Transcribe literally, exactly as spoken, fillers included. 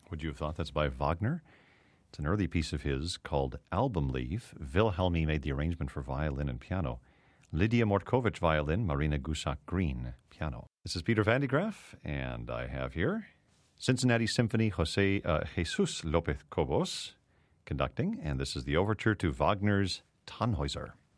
Would you have thought that's by Wagner? It's an early piece of his called Album Leaf. Wilhelmi made the arrangement for violin and piano. Lydia Mortkovich, violin. Marina Gusak-Green, piano. This is Peter Van de Graaff, and I have here Cincinnati Symphony, Jose uh, Jesus Lopez Cobos conducting, and this is the overture to Wagner's Tannhäuser.